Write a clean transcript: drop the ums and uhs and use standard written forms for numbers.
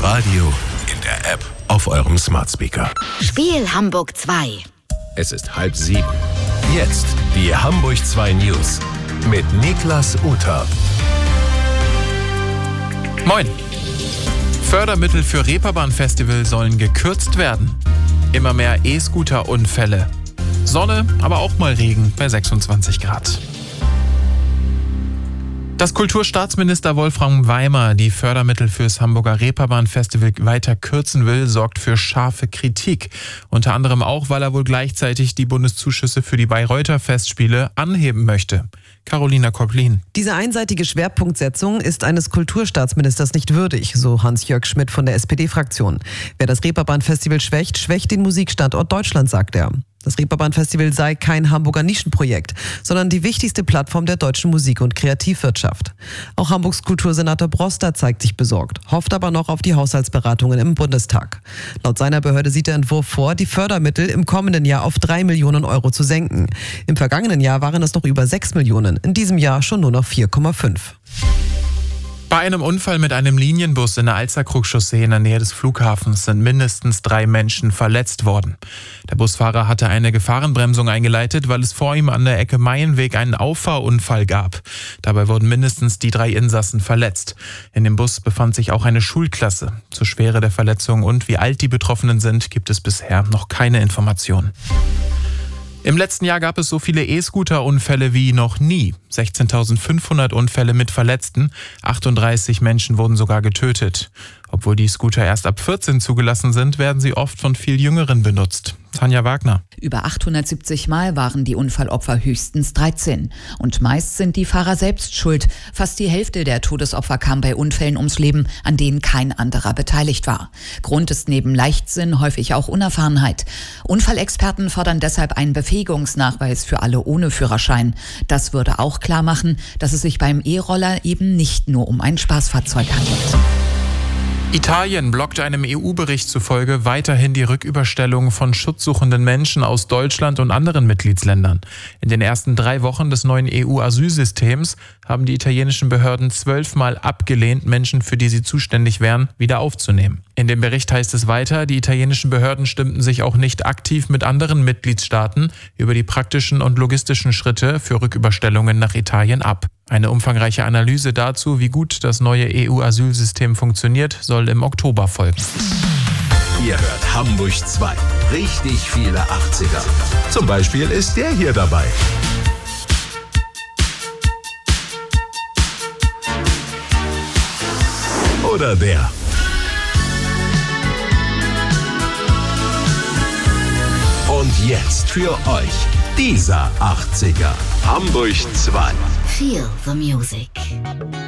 Radio, in der App, auf eurem Smart Speaker. Spiel Hamburg 2. Es ist 6:30. Jetzt die Hamburg 2 News mit Niklas Uter. Moin. Fördermittel für Reeperbahn-Festival sollen gekürzt werden. Immer mehr E-Scooter-Unfälle. Sonne, aber auch mal Regen bei 26 Grad. Dass Kulturstaatsminister Wolfram Weimer die Fördermittel fürs Hamburger Reeperbahn-Festival weiter kürzen will, sorgt für scharfe Kritik. Unter anderem auch, weil er wohl gleichzeitig die Bundeszuschüsse für die Bayreuther Festspiele anheben möchte. Carolina Koplin. Diese einseitige Schwerpunktsetzung ist eines Kulturstaatsministers nicht würdig, so Hans-Jörg Schmidt von der SPD-Fraktion. Wer das Reeperbahn-Festival schwächt, schwächt den Musikstandort Deutschland, sagt er. Das Reeperbahn-Festival sei kein Hamburger Nischenprojekt, sondern die wichtigste Plattform der deutschen Musik- und Kreativwirtschaft. Auch Hamburgs Kultursenator Broster zeigt sich besorgt, hofft aber noch auf die Haushaltsberatungen im Bundestag. Laut seiner Behörde sieht der Entwurf vor, die Fördermittel im kommenden Jahr auf 3 Millionen Euro zu senken. Im vergangenen Jahr waren es noch über 6 Millionen, in diesem Jahr schon nur noch 4,5. Bei einem Unfall mit einem Linienbus in der Alsterkrug-Chaussee in der Nähe des Flughafens sind mindestens 3 Menschen verletzt worden. Der Busfahrer hatte eine Gefahrenbremsung eingeleitet, weil es vor ihm an der Ecke Maienweg einen Auffahrunfall gab. Dabei wurden mindestens die 3 Insassen verletzt. In dem Bus befand sich auch eine Schulklasse. Zur Schwere der Verletzung und wie alt die Betroffenen sind, gibt es bisher noch keine Informationen. Im letzten Jahr gab es so viele E-Scooter-Unfälle wie noch nie. 16.500 Unfälle mit Verletzten, 38 Menschen wurden sogar getötet. Obwohl die Scooter erst ab 14 zugelassen sind, werden sie oft von viel Jüngeren benutzt. Tanja Wagner. Über 870 Mal waren die Unfallopfer höchstens 13. Und meist sind die Fahrer selbst schuld. Fast die Hälfte der Todesopfer kam bei Unfällen ums Leben, an denen kein anderer beteiligt war. Grund ist neben Leichtsinn häufig auch Unerfahrenheit. Unfallexperten fordern deshalb einen Befähigungsnachweis für alle ohne Führerschein. Das würde auch klar machen, dass es sich beim E-Roller eben nicht nur um ein Spaßfahrzeug handelt. Italien blockt einem EU-Bericht zufolge weiterhin die Rücküberstellung von schutzsuchenden Menschen aus Deutschland und anderen Mitgliedsländern. In den ersten 3 Wochen des neuen EU-Asylsystems haben die italienischen Behörden 12 Mal abgelehnt, Menschen, für die sie zuständig wären, wieder aufzunehmen. In dem Bericht heißt es weiter, die italienischen Behörden stimmten sich auch nicht aktiv mit anderen Mitgliedstaaten über die praktischen und logistischen Schritte für Rücküberstellungen nach Italien ab. Eine umfangreiche Analyse dazu, wie gut das neue EU-Asylsystem funktioniert, soll im Oktober folgen. Ihr hört Hamburg 2. Richtig viele 80er. Zum Beispiel ist der hier dabei. Oder der. Und jetzt für euch dieser 80er. Hamburg 2. Feel the music.